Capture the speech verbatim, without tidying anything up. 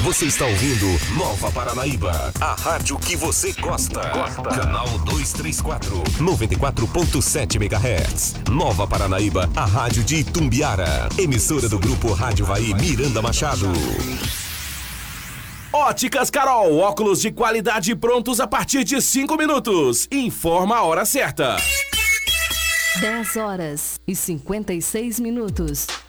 Você está ouvindo Nova Paranaíba, a rádio que você gosta. gosta. Canal duzentos e trinta e quatro, noventa e quatro ponto sete megahertz. Nova Paranaíba, a rádio de Itumbiara. Emissora do Grupo Rádio Vai Miranda Machado. Óticas Carol, óculos de qualidade prontos a partir de cinco minutos. Informa a hora certa. dez horas e cinquenta e seis minutos.